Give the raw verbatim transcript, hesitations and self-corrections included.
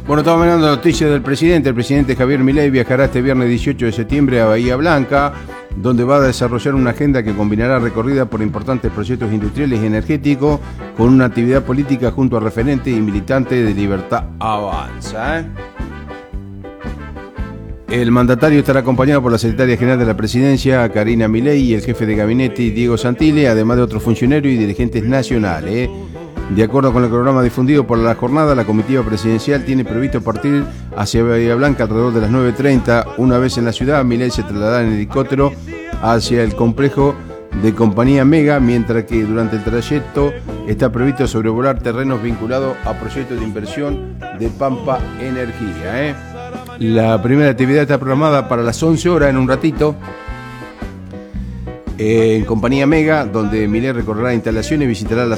Bueno, estamos hablando de noticias del presidente. El presidente Javier Milei viajará este viernes dieciocho de septiembre a Bahía Blanca, donde va a desarrollar una agenda que combinará recorrida por importantes proyectos industriales y energéticos con una actividad política junto a referentes y militantes de Libertad Avanza. ¿eh? El mandatario estará acompañado por la secretaria general de la presidencia, Karina Milei, y el jefe de gabinete, Diego Santilli, además de otros funcionarios y dirigentes nacionales. ¿eh? De acuerdo con el programa difundido por la jornada, la comitiva presidencial tiene previsto partir hacia Bahía Blanca alrededor de las nueve treinta. Una vez en la ciudad, Milei se trasladará en helicóptero hacia el complejo de Compañía Mega, mientras que durante el trayecto está previsto sobrevolar terrenos vinculados a proyectos de inversión de Pampa Energía. ¿eh? La primera actividad está programada para las once horas, en un ratito, en Compañía Mega, donde Milei recorrerá instalaciones y visitará las